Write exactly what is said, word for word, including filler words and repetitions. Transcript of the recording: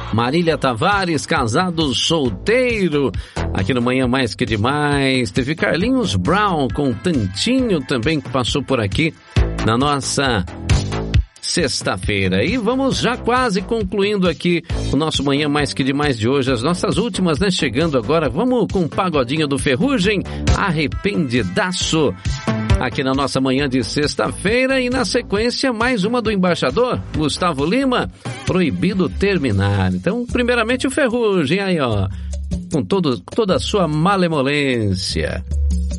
Marília Tavares, casado solteiro, aqui no Manhã Mais Que Demais. Teve Carlinhos Brown com Tantinho também, que passou por aqui na nossa sexta-feira. E vamos já quase concluindo aqui o nosso Manhã Mais Que Demais de hoje, as nossas últimas, né? Chegando agora, vamos com o pagodinho do Ferrugem, Arrependidaço, aqui na nossa manhã de sexta-feira. E na sequência, mais uma do embaixador, Gustavo Lima, Proibido Terminar. Então, primeiramente o Ferrugem, aí ó, com todo, toda a sua malemolência.